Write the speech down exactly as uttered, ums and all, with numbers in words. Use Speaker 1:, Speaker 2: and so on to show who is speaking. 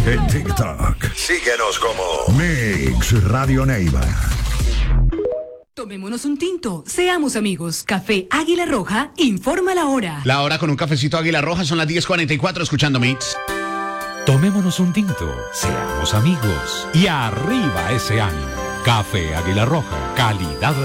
Speaker 1: en TikTok.
Speaker 2: Síguenos como
Speaker 1: Mix Radio Neiva.
Speaker 3: Tomémonos un tinto, seamos amigos. Café Águila Roja, informa la hora.
Speaker 4: La hora con un cafecito Águila Roja son las diez cuarenta y cuatro, escuchando Mix.
Speaker 5: Tomémonos un tinto, seamos amigos y arriba ese ánimo. Café Águila Roja, calidad